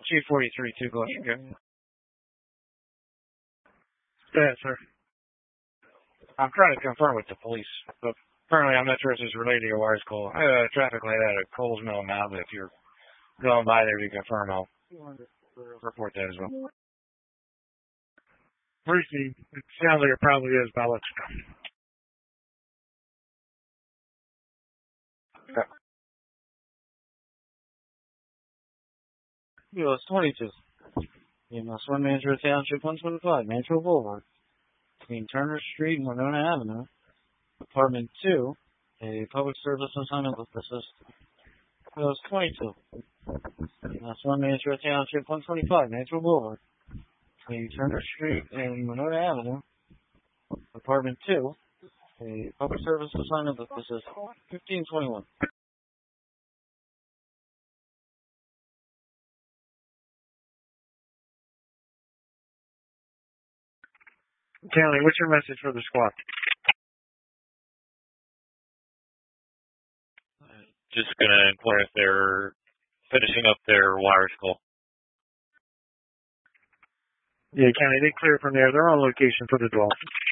243 Glen. Yeah, sir. I'm trying to confirm with the police, but apparently I'm not sure if this is related to your wires call. I have a traffic light out at Coles Mill now, but if you're going by there to confirm, I'll report that as well. Briefly, it sounds like it probably is, but I'll let you know. Okay. US 22. EMS 1 Mantua Township 125, Mantua Boulevard. Between Turner Street and Winona Avenue. Apartment 2. A public service assignment with assist. US 22. EMS 1 Mantua Township 125, Mantua Boulevard. Between Turner Street and Winona Avenue. Apartment 2. A public service assignment with assist. 1521. County, what's your message for the squad? Just going to inquire if they're finishing up their wires call. Yeah, County, they clear from there. They're on location for the 12.